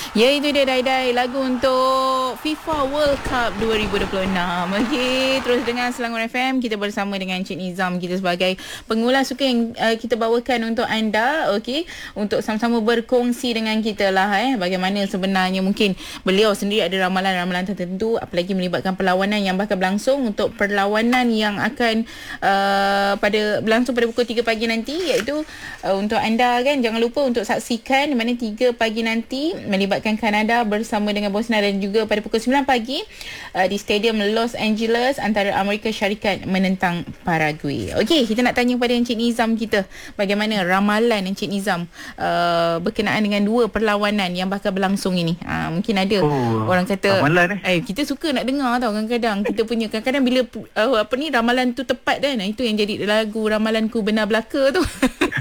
Ya, itu dia Dai-Dai, lagu untuk FIFA World Cup 2026. Okey, terus dengan Selangor FM, kita bersama dengan Encik Nizam kita sebagai pengulas suka yang kita bawakan untuk anda. Okey, untuk sama-sama berkongsi dengan kita lah bagaimana sebenarnya mungkin beliau sendiri ada ramalan-ramalan tertentu, apalagi melibatkan perlawanan yang bakal berlangsung. Untuk perlawanan yang akan berlangsung pada pukul 3 pagi nanti, iaitu untuk anda kan, jangan lupa untuk saksikan, di mana 3 pagi nanti melibatkan Kanada bersama dengan Bosnia, dan juga pada pukul 9 pagi di Stadium Los Angeles antara Amerika Syarikat menentang Paraguay. Okey, kita nak tanya kepada Encik Nizam kita, bagaimana ramalan Encik Nizam berkenaan dengan 2 perlawanan yang bakal berlangsung ini. Mungkin ada orang kata ramalan kita suka nak dengar tau, kadang-kadang kita punya, kadang-kadang bila ramalan tu tepat kan, itu yang jadi lagu Ramalanku Benar Belaka tu.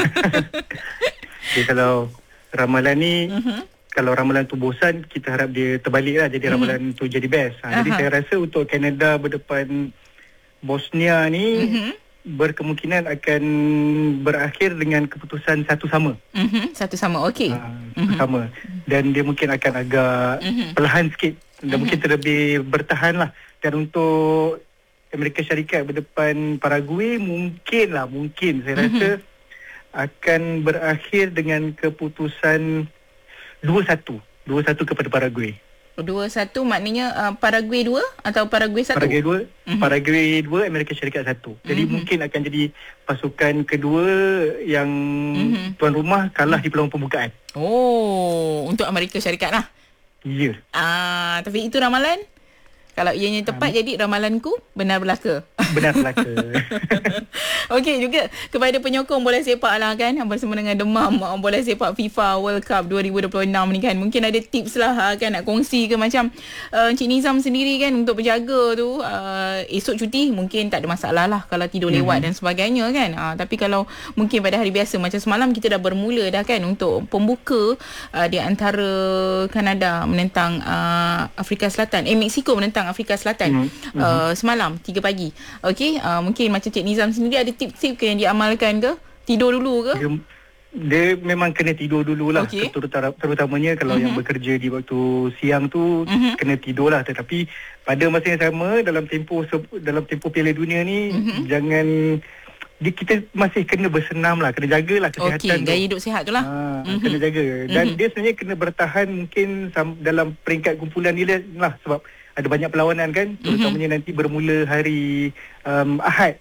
Okay, kalau ramalan ni kalau ramalan tu bosan, kita harap dia terbalik lah, jadi ramalan tu jadi best. Jadi saya rasa untuk Kanada berdepan Bosnia ni berkemungkinan akan berakhir dengan keputusan 1-1. 1-1, okey. 1-1. Dan dia mungkin akan agak perlahan sikit, dan mungkin terlebih bertahan lah. Dan untuk Amerika Syarikat berdepan Paraguay, mungkin saya rasa akan berakhir dengan keputusan 2-1 kepada Paraguay. 2-1 maknanya Paraguay 2 atau Paraguay 1? Paraguay 2, Amerika Syarikat 1. Jadi mungkin akan jadi pasukan kedua yang tuan rumah kalah di peluang pembukaan. Oh, untuk Amerika Syarikat lah. Ya. Tapi itu ramalan? Kalau ianya tepat, jadi ramalanku benar belaka. Benar belaka. Okey, juga kepada penyokong bola sepak lah kan, bersama dengan demam bola sepak FIFA World Cup 2026 ni kan, mungkin ada tips lah kan nak kongsi ke, macam Encik Nizam sendiri kan, untuk berjaga tu esok cuti mungkin tak ada masalah lah kalau tidur lewat dan sebagainya kan. Tapi kalau mungkin pada hari biasa macam semalam, kita dah bermula dah kan untuk pembuka di antara Kanada menentang Afrika Selatan, Mexico menentang Afrika Selatan semalam 3 pagi. Okey, mungkin macam Cik Nizam sendiri ada tips-tips ke yang diamalkan ke? Tidur dulu ke? Dia memang kena tidur dululah, okay. Terutamanya kalau yang bekerja di waktu siang tu kena tidur lah. Tetapi pada masa yang sama, dalam tempoh Piala Dunia ni jangan, kita masih kena bersenam lah, kena jagalah kesihatan gaya hidup sihat tu lah. Kena jaga. Dan dia sebenarnya kena bertahan mungkin dalam peringkat kumpulan ni lah, sebab ada banyak perlawanan kan, terutamanya nanti bermula hari Ahad.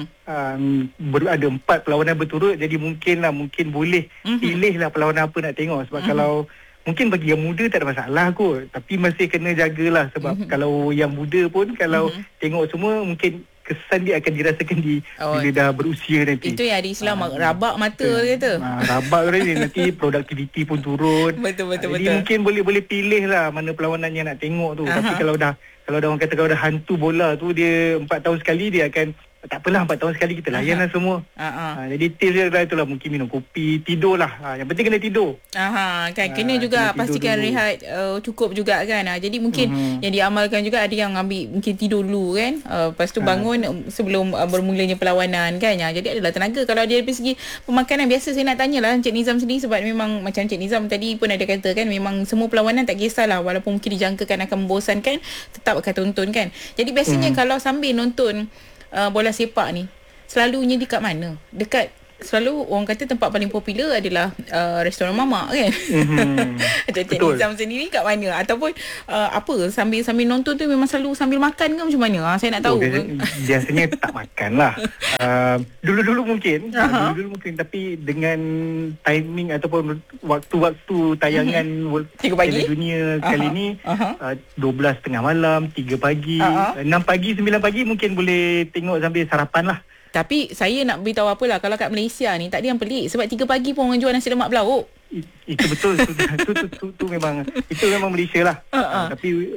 Ada 4 perlawanan berturut, jadi mungkin boleh pilih lah perlawanan apa nak tengok. Sebab kalau mungkin bagi yang muda tak ada masalah kot, tapi masih kena jagalah. Sebab kalau yang muda pun kalau tengok semua, mungkin kesan dia akan dirasakan bila dah berusia nanti. Itu yang ada Islam rabak mata kata. Rabak nanti produktiviti pun turun. Betul. Jadi mungkin boleh pilih lah mana perlawanan yang nak tengok tu. Tapi kalau orang kata kalau dah hantu bola tu, dia 4 tahun sekali dia akan, tak apalah 4 tahun sekali kita layan lah semua. Jadi tips dia itulah, mungkin minum kopi, tidur lah. Yang penting kena tidur. Kena juga pastikan rehat cukup juga kan. Jadi mungkin yang diamalkan juga, ada yang ambil mungkin tidur dulu kan, lepas tu bangun sebelum bermulanya perlawanan kan. Jadi adalah tenaga. Kalau dari segi pemakanan, biasa saya nak tanyalah Encik Nizam sendiri, sebab memang macam Encik Nizam tadi pun ada kata kan, memang semua perlawanan tak kisahlah, walaupun mungkin dijangkakan akan membosankan, tetap akan tonton kan. Jadi biasanya kalau sambil nonton bola sepak ni, selalunya dekat mana? Selalu orang kata tempat paling popular adalah restoran mamak kan. Cik Nizam sendiri kat mana? Ataupun apa, sambil nonton tu memang selalu sambil makan ke macam mana? Saya nak tahu. Biasanya tak makan lah. Dulu-dulu mungkin. Tapi dengan timing ataupun waktu-waktu tayangan Piala Dunia kali ni, 12 tengah malam, 3 pagi, 6 pagi, 9 pagi mungkin boleh tengok sambil sarapan lah. Tapi saya nak beritahu apalah, kalau kat Malaysia ni tak ada yang pelik, sebab 3 pagi pun orang jual nasi lemak belauk. Itu betul. Itu memang Malaysia lah. Tapi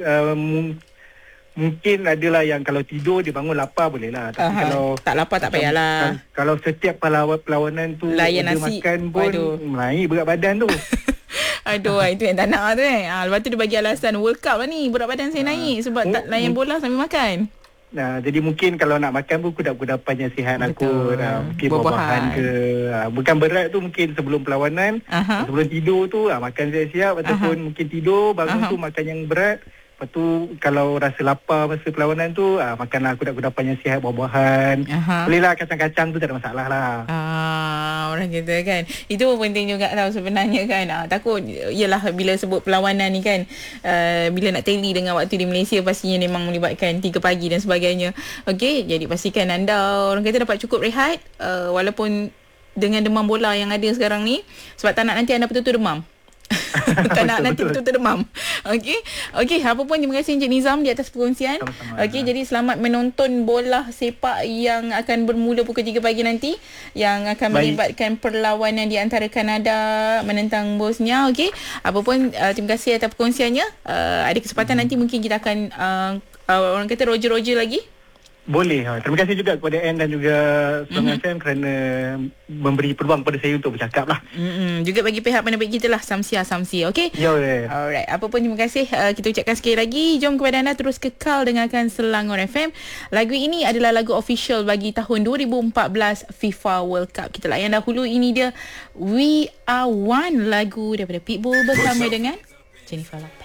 mungkin adalah yang kalau tidur dia bangun lapar boleh lah. Tapi kalau tak lapar tak payahlah. Kalau setiap perlawanan tu layan dia nasi makan pun naik berat badan tu. Itu yang tak nak tu Lepas tu dia bagi alasan World Cup lah ni, berat badan saya naik sebab tak layan bola sambil makan. Jadi mungkin kalau nak makan pun kudapan yang sihat lah kot. Mungkin buah-buahan ke. Bukan berat tu mungkin sebelum perlawanan. Sebelum tidur tu makan siap-siap. Ataupun mungkin tidur, bangun tu makan yang berat. Lepas tu kalau rasa lapar masa perlawanan tu makanlah kudapan yang sihat, buah-buahan. Bolehlah kacang-kacang tu tak ada masalah lah. Orang kata kan, itu pun penting juga tau sebenarnya kan. Takut yalah bila sebut perlawanan ni kan, bila nak tally dengan waktu di Malaysia pastinya memang melibatkan 3 pagi dan sebagainya. Okey, jadi pastikan anda orang kata dapat cukup rehat, walaupun dengan demam bola yang ada sekarang ni, sebab tak nak nanti anda betul-betul demam. Tak nak nanti betul-betul demam. Okey, apa pun terima kasih Encik Nizam di atas perkongsian. Okey, jadi selamat menonton bola sepak yang akan bermula pukul 3 pagi nanti, yang akan melibatkan perlawanan di antara Kanada menentang Bosnia. Okey, apa pun terima kasih atas perkongsiannya. Ada kesempatan nanti mungkin kita akan orang kata roger lagi. Boleh. Terima kasih juga kepada Anne dan juga Selangor FM kerana memberi peluang kepada saya untuk bercakap lah. Juga bagi pihak penerbit kita lah, Samsia. Okey? Ya, boleh. Alright. Apa pun terima kasih. Kita ucapkan sekali lagi. Jom kepada anda terus kekal dengarkan Selangor FM. Lagu ini adalah lagu official bagi tahun 2014 FIFA World Cup. Kita layan dahulu. Ini dia We Are One, lagu daripada Pitbull bersama dengan Jennifer Lopez.